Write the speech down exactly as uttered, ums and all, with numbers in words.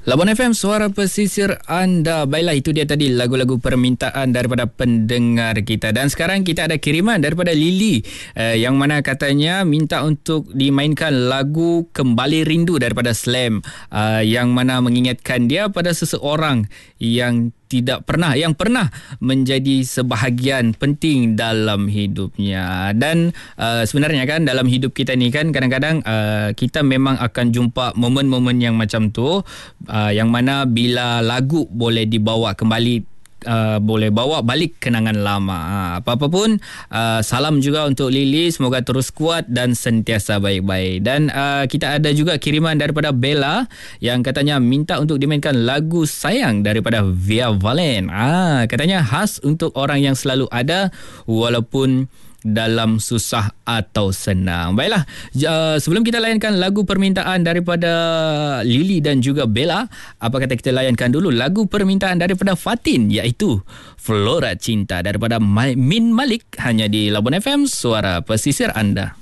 Labuan F M, suara pesisir anda. Baiklah, itu dia tadi lagu-lagu permintaan daripada pendengar kita. Dan sekarang kita ada kiriman daripada Lily eh, yang mana katanya minta untuk dimainkan lagu Kembali Rindu daripada Slam, eh, yang mana mengingatkan dia pada seseorang yang tidak pernah, yang pernah menjadi sebahagian penting dalam hidupnya. Dan uh, sebenarnya kan dalam hidup kita ni kan kadang-kadang uh, kita memang akan jumpa momen-momen yang macam tu, uh, yang mana bila lagu boleh dibawa kembali, Uh, boleh bawa balik kenangan lama. Uh, apa-apa pun, uh, salam juga untuk Lily, semoga terus kuat dan sentiasa baik-baik. Dan uh, kita ada juga kiriman daripada Bella yang katanya minta untuk dimainkan lagu Sayang daripada Via Valen. Ah, katanya khas untuk orang yang selalu ada walaupun dalam susah atau senang. Baiklah, uh, sebelum kita layankan lagu permintaan daripada Lily dan juga Bella, apa kata kita layankan dulu lagu permintaan daripada Fatin, iaitu Flora Cinta daripada Min Malik, hanya di Labuan F M, suara pesisir anda.